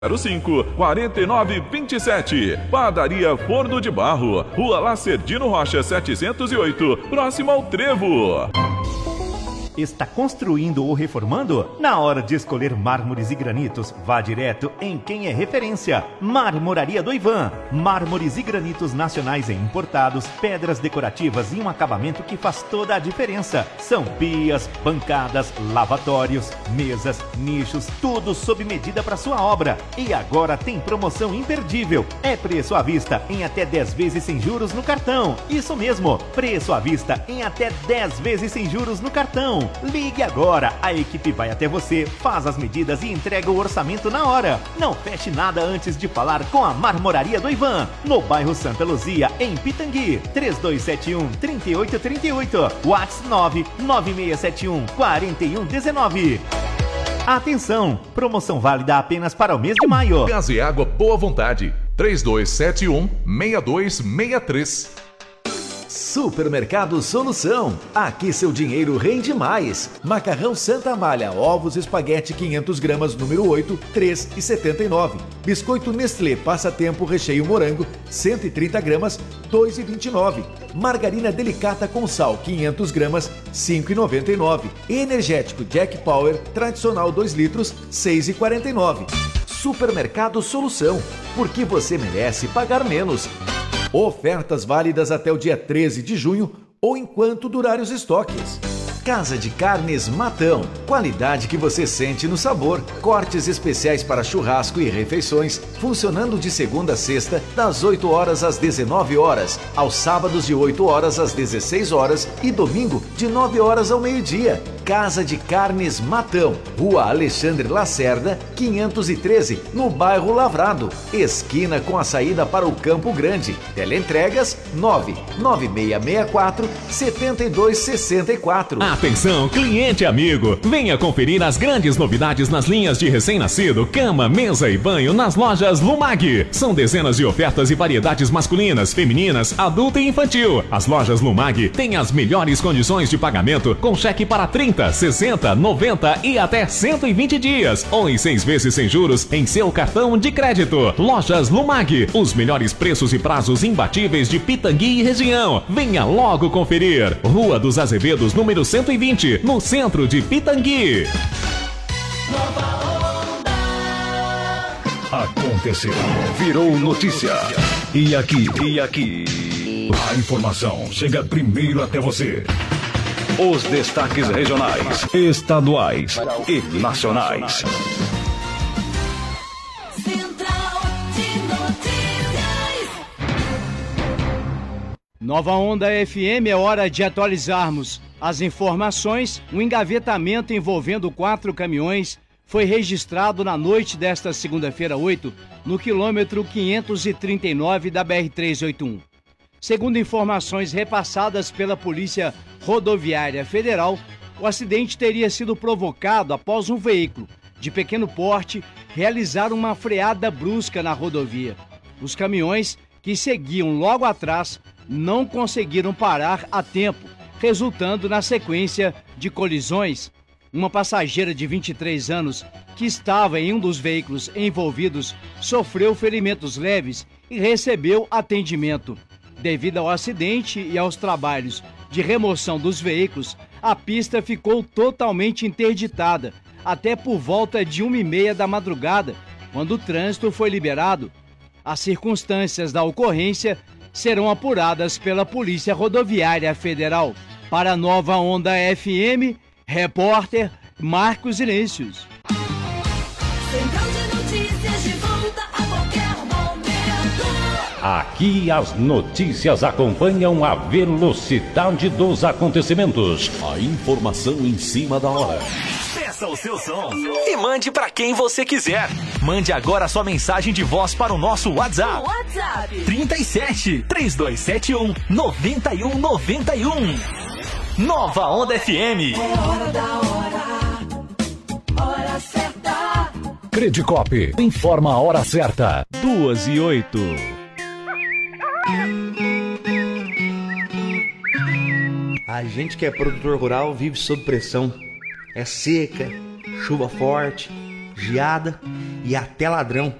05 4927. Padaria Forno de Barro, Rua Lacerdino Rocha 708, próximo ao Trevo. Está construindo ou reformando? Na hora de escolher mármores e granitos, vá direto em quem é referência. Marmoraria do Ivan. Mármores e granitos nacionais e importados, pedras decorativas e um acabamento que faz toda a diferença. São pias, bancadas, lavatórios, mesas, nichos, tudo sob medida para sua obra. E agora tem promoção imperdível. É preço à vista em até 10 vezes sem juros no cartão. Isso mesmo, preço à vista em até 10 vezes sem juros no cartão. Ligue agora, a equipe vai até você, faz as medidas e entrega o orçamento na hora. Não feche nada antes de falar com a Marmoraria do Ivan, no bairro Santa Luzia, em Pitangui. 3271-3838, WhatsApp 99671-4119. Atenção, promoção válida apenas para o mês de maio. Gás e água Boa Vontade, 3271-6263. Supermercado Solução. Aqui seu dinheiro rende mais. Macarrão Santa Amália, ovos espaguete 500 gramas, número 8, 3,79. Biscoito Nestlé Passatempo recheio morango, 130 gramas, 2,29. Margarina Delicata com sal, 500 gramas, 5,99. Energético Jack Power tradicional 2 litros, 6,49. Supermercado Solução, porque você merece pagar menos. Ofertas válidas até o dia 13 de junho ou enquanto durarem os estoques. Casa de Carnes Matão. Qualidade que você sente no sabor. Cortes especiais para churrasco e refeições, funcionando de segunda a sexta, das 8 horas às 19 horas, aos sábados de 8 horas às 16 horas e domingo de 9 horas ao meio-dia. Casa de Carnes Matão, Rua Alexandre Lacerda, 513, no bairro Lavrado, esquina com a saída para o Campo Grande. Teleentregas 99664-7264. Atenção, cliente amigo, venha conferir as grandes novidades nas linhas de recém-nascido, cama, mesa e banho nas lojas Lumag. São dezenas de ofertas e variedades masculinas, femininas, adulta e infantil. As lojas Lumag têm as melhores condições de pagamento com cheque para 30, 60, 90 e até 120 dias, ou em 6 vezes sem juros em seu cartão de crédito. Lojas Lumag, os melhores preços e prazos imbatíveis de Pitangui e região. Venha logo conferir. Rua dos Azevedos, número 120, no centro de Pitangui. Aconteceu, virou notícia. E aqui, a informação chega primeiro até você. Os destaques regionais, estaduais e nacionais. Central de Notícias. Nova Onda FM, é hora de atualizarmos as informações. Um engavetamento envolvendo 4 caminhões foi registrado na noite desta segunda-feira 8, no quilômetro 539 da BR-381. Segundo informações repassadas pela Polícia Rodoviária Federal, o acidente teria sido provocado após um veículo de pequeno porte realizar uma freada brusca na rodovia. Os caminhões que seguiam logo atrás não conseguiram parar a tempo, resultando na sequência de colisões. Uma passageira de 23 anos que estava em um dos veículos envolvidos sofreu ferimentos leves e recebeu atendimento. Devido ao acidente e aos trabalhos de remoção dos veículos, a pista ficou totalmente interditada até por volta de 1h30 da madrugada, quando o trânsito foi liberado. As circunstâncias da ocorrência serão apuradas pela Polícia Rodoviária Federal. Para a Nova Onda FM, repórter Marcos Inícios. Central de Notícias de volta a qualquer momento. Aqui as notícias acompanham a velocidade dos acontecimentos. A informação em cima da hora. Peça o seu som e mande para quem você quiser. Mande agora sua mensagem de voz para o nosso WhatsApp. 37 3271 9191. Nova Onda FM. É hora da hora certa. Credicop informa a hora certa. 2h08. A gente que é produtor rural vive sob pressão. É seca, chuva forte, geada e até ladrão.